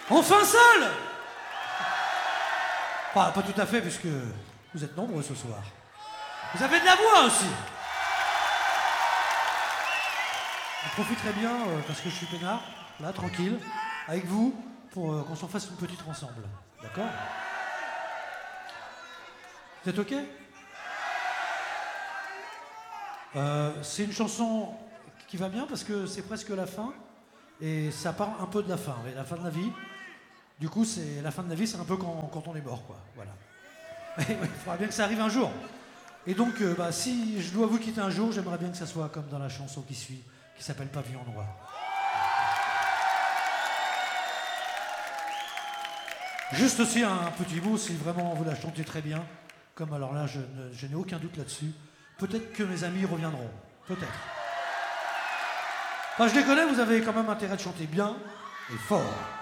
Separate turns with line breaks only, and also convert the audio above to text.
Enfin seul. Pas tout à fait, puisque vous êtes nombreux ce soir. Vous avez de la voix aussi. On profiterait bien, parce que je suis peinard, là, tranquille, avec vous, pour qu'on s'en fasse une petite ensemble. D'accord? Vous êtes OK? C'est une chanson qui va bien parce que c'est presque la fin et ça parle un peu de la fin, la fin de la vie. Du coup, la fin de la vie, c'est un peu quand on est mort, quoi. Voilà. Il faudra bien que ça arrive un jour. Et donc, si je dois vous quitter un jour, j'aimerais bien que ça soit comme dans la chanson qui suit, qui s'appelle Pavillon Noir. Juste aussi un petit mot, si vraiment vous la chantez très bien, comme alors là, je n'ai aucun doute là-dessus. Peut-être que mes amis reviendront. Peut-être. Enfin, je les connais, vous avez quand même intérêt de chanter bien et fort.